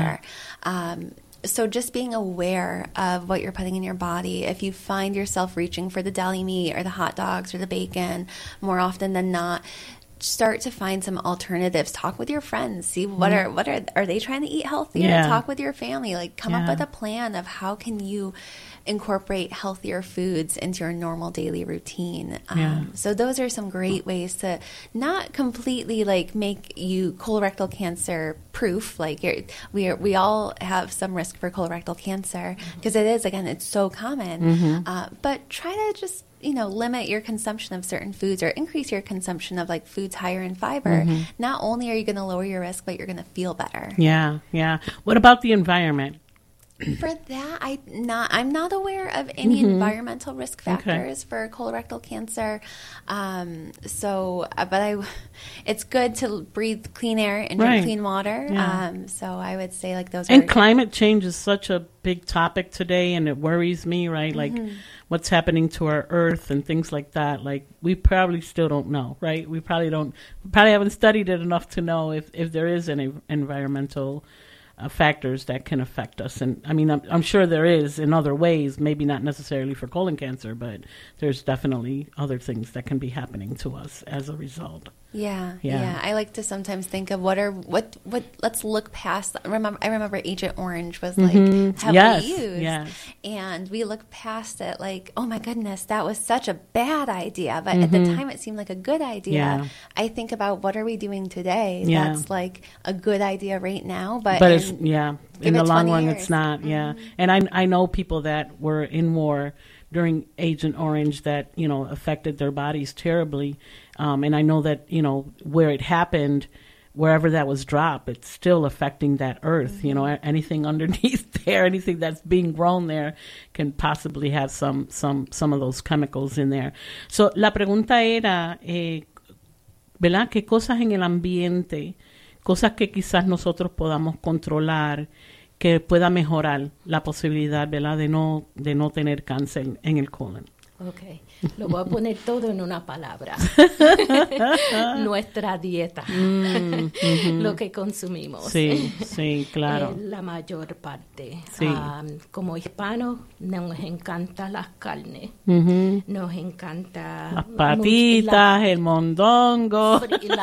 either. So just being aware of what you're putting in your body. If you find yourself reaching for the deli meat or the hot dogs or the bacon more often than not, start to find some alternatives. Talk with your friends. See what are they trying to eat healthier? Yeah. Talk with your family. Like come up with a plan of how can you incorporate healthier foods into your normal daily routine. So those are some great ways to not completely like make you colorectal cancer proof. Like we all have some risk for colorectal cancer because it is, again, it's so common. But try to just limit your consumption of certain foods or increase your consumption of like foods higher in fiber. Not only are you going to lower your risk, but you're going to feel better. Yeah. What about the environment? For that, I'm not aware of any environmental risk factors for colorectal cancer. It's good to breathe clean air and drink clean water. So I would say like those. And climate change is such a big topic today, and it worries me, right? Like what's happening to our Earth and things like that. Like we probably still don't know, right? We probably haven't studied it enough to know if there is any environmental factors that can affect us. And I mean, I'm sure there is in other ways, maybe not necessarily for colon cancer, but there's definitely other things that can be happening to us as a result. Yeah. I like to sometimes think of what let's look past. I remember Agent Orange was like heavily used, and we look past it like, oh my goodness, that was such a bad idea. But at the time, it seemed like a good idea. I think about what are we doing today? That's like a good idea right now, but it's in the long run, it's not. And I know people that were in war during Agent Orange that, affected their bodies terribly. And I know that, where it happened, wherever that was dropped, it's still affecting that earth. Anything underneath there, anything that's being grown there can possibly have some of those chemicals in there. So la pregunta era, ¿verdad? ¿Qué cosas en el ambiente, cosas que quizás nosotros podamos controlar, que pueda mejorar la posibilidad, ¿verdad?, de no tener cáncer en el colon? Okay, lo voy a poner todo en una palabra. Nuestra dieta, lo que consumimos. Sí, claro. La mayor parte. Sí. Como hispanos nos encanta las carnes, nos encanta las patitas, el mondongo,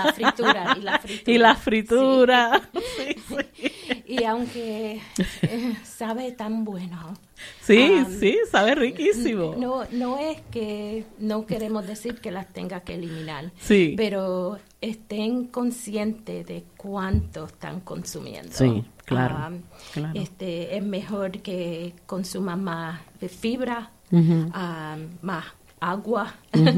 y la fritura. Sí. Y aunque sabe tan bueno. Sí, sabe riquísimo. No es que no queremos decir que las tenga que eliminar, pero estén conscientes de cuánto están consumiendo. Sí, claro. Es mejor que consuman más fibra, más agua,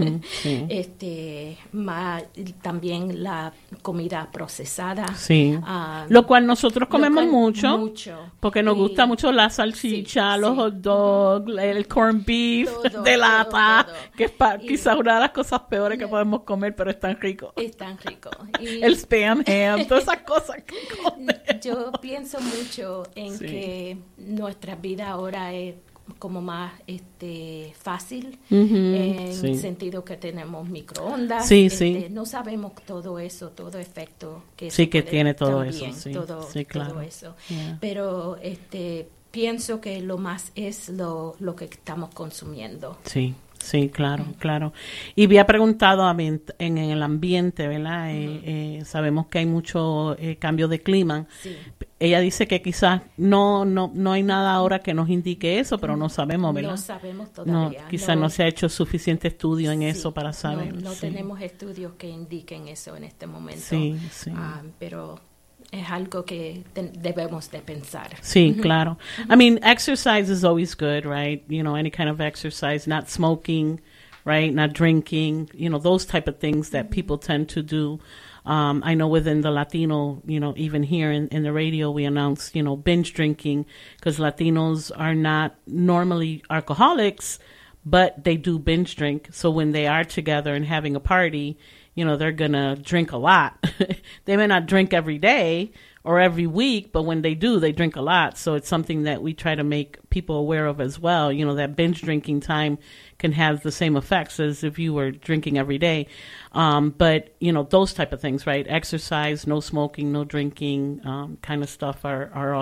más también la comida procesada. Sí. Lo cual nosotros comemos mucho, porque nos gusta mucho la salchicha, los hot dogs, el corned beef de lata, que es quizás una de las cosas peores que podemos comer, pero es tan rico. Es tan rico. El spam ham, todas esas cosas que comen. Yo pienso mucho en que nuestra vida ahora es como más fácil, en el sentido que tenemos microondas. No sabemos todo eso, todo efecto que tiene todo también, eso. Todo eso. Pero pienso que lo más es lo que estamos consumiendo. Sí, claro. Y había preguntado en el ambiente, ¿verdad? Sabemos que hay mucho cambio de clima. Sí. Ella dice que quizás no hay nada ahora que nos indique eso, pero no sabemos, ¿verdad? No sabemos todavía. Quizás no se ha hecho suficiente estudio en eso para saber. No tenemos estudios que indiquen eso en este momento. Sí. Pero es algo que debemos de pensar. Sí, claro. I mean, exercise is always good, right? Any kind of exercise, not smoking, right? Not drinking, those type of things that people tend to do. I know within the Latino, even here in the radio, we announce, binge drinking, because Latinos are not normally alcoholics, but they do binge drink. So when they are together and having a party, they're going to drink a lot. They may not drink every day or every week, but when they do, they drink a lot. So it's something that we try to make people aware of as well. That binge drinking time can have the same effects as if you were drinking every day. But, those type of things, right? Exercise, no smoking, no drinking, kind of stuff are